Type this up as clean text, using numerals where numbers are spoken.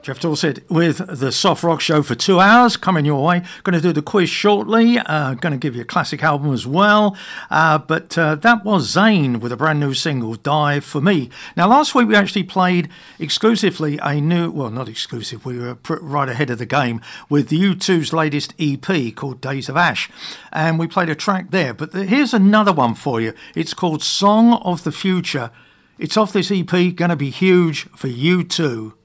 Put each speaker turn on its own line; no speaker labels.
Jeff Dorset with the Soft Rock Show for 2 hours, coming your way. Going to do the quiz shortly. Going to give you a classic album as well. But that was Zayn with a brand new single, Die For Me. Now, last week we actually played exclusively a new, well, not exclusive, we were right ahead of the game with the U2's latest EP called Days of Ash. And we played a track there. But here's another one for you. It's called Song of the Future. It's off this EP, going to be huge for U2.